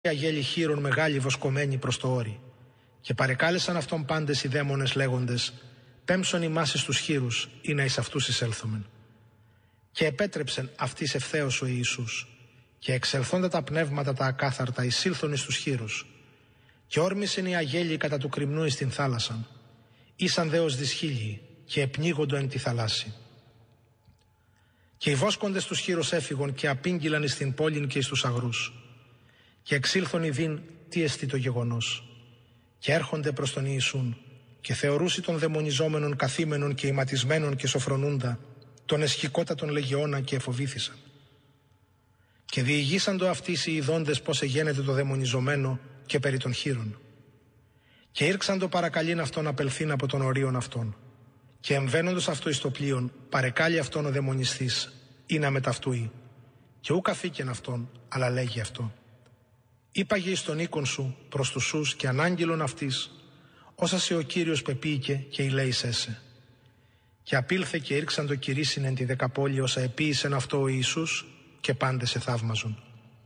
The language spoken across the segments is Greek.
αγέλη χείρων μεγάλη βοσκομένη προς το όρι. Και παρεκάλεσαν αυτόν πάντες οι δαίμονες λέγοντες, πέμψον ημάς εις τους χείρους, ή να εις αυτούς εισέλθομεν. Και επέτρεψεν αυτής ευθέως ο Ιησούς, και εξελθόντα τα πνεύματα τα ακάθαρτα εισήλθον εις τους χείρους. Και όρμησεν οι αγέλοι κατά του κρυμνού εις την θάλασσαν, ήσαν δε ως δυσχύλιοι, και επνίγοντο εν τη θαλάσση. Και οι βόσκοντες τους χείρους έφυγον και απήγγειλαν εις την πόλην και εις τους αγρούς. Και εξήλθον ειδήν τι εστί το γεγονός. Και έρχονται προς τον Ιησούν, και θεωρούσι των δαιμονιζόμενων καθήμενων και ηματισμένων και σοφρονούντα, τον εσχικότατον λεγεώνα και εφοβήθησαν. Και διηγήσαντο αυτοίς οι ειδώντες πώς εγένεται το δαιμονιζομένο και περί των χείρων. Και ήρξαντο παρακαλήν αυτόν απελθήν από τον ορίον αυτόν. Και εμβαίνοντος αυτό εις το πλοίον, παρεκάλει αυτόν ο δαιμονιστής, ή να μεταυτούει. Και ούκ αφήκεν αυτόν, αλλά λέγει αυτό. Είπαγε εις τον οίκον σου προς τους σους και ανάγγελον αυτής, όσα σε ο Κύριος πεποίηκε και ηλέησέσαι. Και απήλθε και ήρξαν το κηρύσιν εν τη δεκαπόλη όσα επίησεν αυτό ο Ιησούς και πάντες σε θαύμαζον.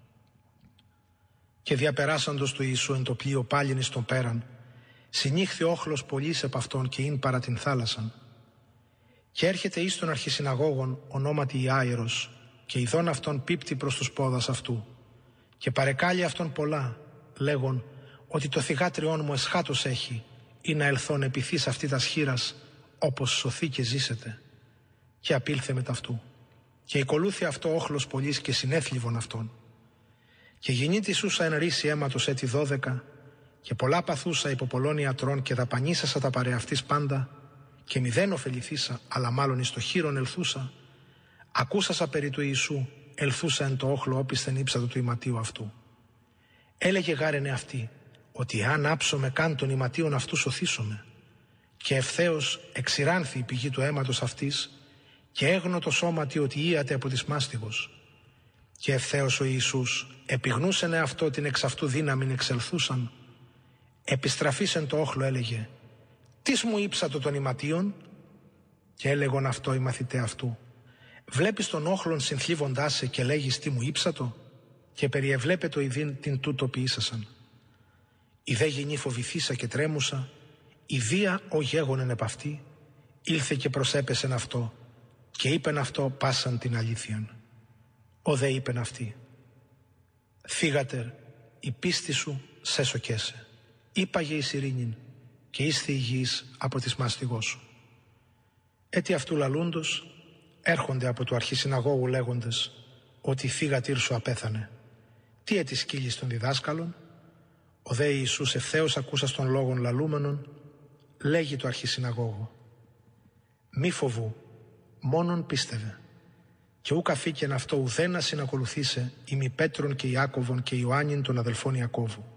Και διαπεράσαντος του Ιησού εν το πλοίο πάλιν εις τον πέραν, συνήχθη όχλος πολλής επ' αυτόν και ειν παρά την θάλασσαν. Και έρχεται εις των αρχισυναγώγων ονόματι Ιάειρος, και ειδών αυτόν πίπτει προς τους πόδας αυτού. Και παρεκάλει αυτόν πολλά, λέγον ότι το θυγάτριόν μου εσχάτως έχει, ή να ελθόν επιθύς αυτή τας χείρας, όπως σωθεί και ζήσετε. Και απήλθε με ταυτού. Και οικολούθη αυτό όχλος πολλής και συνέθλιβον αυτόν. Και γινήτη σούσα εν ρίση αίματος έτη 12, και πολλά παθούσα υπό πολλών ιατρών και δαπανίσασα τα παρεαυτής πάντα, και μηδέν ωφεληθήσα, αλλά μάλλον εις το χείρον ελθούσα, ακούσασα περί του Ιησού, ελθούσα εν το όχλο όπισθεν ύψατο του ηματίου αυτού. Έλεγε γάρενε αυτή, ότι αν άψομαι καν των ηματίων αυτού σωθήσομαι. Και ευθέως εξηράνθη η πηγή του αίματος αυτής, και έγνω το σώματι ότι ήατε από της μάστιγος. Και ευθέως ο Ιησούς επιγνούσενε αυτό την εξ αυτού δύναμην εξελθούσαν. Επιστραφής το όχλο έλεγε, «Τις μου ύψατο των ηματίων?» Και έλεγον αυτό οι μαθητέ αυτού, «Βλέπεις τον όχλον συνθλίβοντάς σε και λέγεις τι μου ύψατο?» Και περιεβλέπετο ειδήν την τούτο ποιήσασαν. Η δε γυνή φοβηθήσα και τρέμουσα, η βία ο γέγονεν επ' αυτή, ήλθε και προσέπεσεν αυτό, και είπεν αυτό πάσαν την αλήθειαν. Ο δε είπεν αυτή, «Θύγατερ, η πίστη σου σε σοκέσε. Είπαγε εις ειρήνην, και ήσθη υγιής από της μάστιγός σου». Έτι αυτού λαλούντος, έρχονται από του αρχισυναγώγου λέγοντες, ότι η θύγατήρ σου απέθανε. Τι έτι σκύλεις των διδάσκαλων? Ο δε Ιησούς ευθέως ακούσας των λόγων λαλούμενων, λέγει το αρχισυναγώγο, «Μη φοβού, μόνον πίστευε». Και ούκ αφήκεν αυτό ουδένα συνακολουθήσε ημι Πέτρον και Ιάκωβον και Ιωάννην των αδελφών Ιακώβου.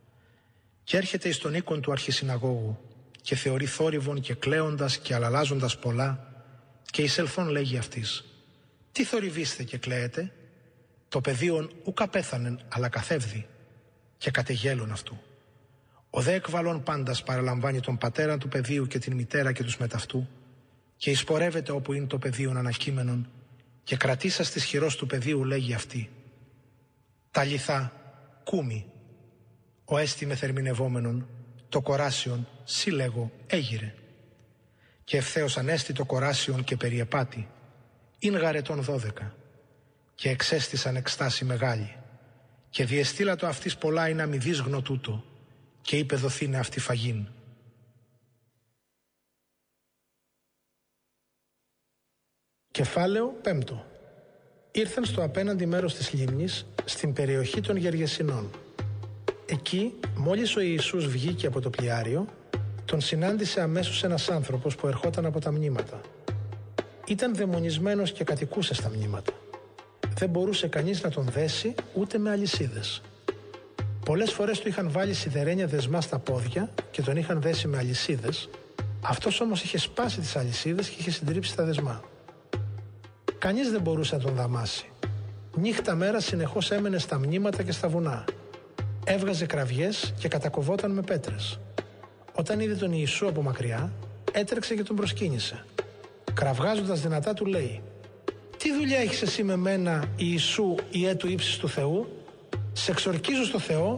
Και έρχεται εις τον οίκον του αρχισυναγώγου και θεωρεί θόρυβον και κλαίοντας και αλαλάζοντας πολλά, και εισελθόν λέγει αυτής, «Τι θορυβείστε και κλαίετε? Το παιδίον ούκ απέθανεν, αλλά καθεύδει». Και κατεγέλων αυτού. Ο δε εκβαλών πάντας παραλαμβάνει τον πατέρα του παιδίου και την μητέρα και τους μεταυτού, και εισπορεύεται όπου είναι το παιδίον ανακείμενον, και κρατήσας της χειρός του παιδίου λέγει αυτή, «Ταλιθά, κούμι». Ο έστι μεθερμινευόμενον, το κοράσιον, σι λέγω, έγειρε. Και ευθέως ανέστη το κοράσιον και περιεπάτη, ειν γαρετών 12, και εξέστησαν εκστάση μεγάλη. Και διεστήλατο αυτής πολλά είναι αμυδής γνωτούτο, και είπε δοθήνε αυτή φαγήν. Κεφάλαιο 5. Ήρθαν στο απέναντι μέρος της λίμνης, στην περιοχή των Γεργεσινών. Εκεί, μόλις ο Ιησούς βγήκε από το πλοιάριο, τον συνάντησε αμέσως ένας άνθρωπος που ερχόταν από τα μνήματα. Ήταν δαιμονισμένος και κατοικούσε στα μνήματα. Δεν μπορούσε κανείς να τον δέσει ούτε με αλυσίδες. Πολλές φορές του είχαν βάλει σιδερένια δεσμά στα πόδια και τον είχαν δέσει με αλυσίδες. Αυτός όμως είχε σπάσει τις αλυσίδες και είχε συντρίψει τα δεσμά. Κανείς δεν μπορούσε να τον δαμάσει. Νύχτα μέρα συνεχώς έμενε στα μνήματα και στα βουνά. Έβγαζε κραυγές και κατακοβόταν με πέτρες. Όταν είδε τον Ιησού από μακριά, έτρεξε και τον προσκύνησε. Κραυγάζοντας δυνατά του λέει, «Τι δουλειά έχεις εσύ με μένα, Ιησού, Ιε του ύψης του Θεού? σε εξορκίζω στο Θεό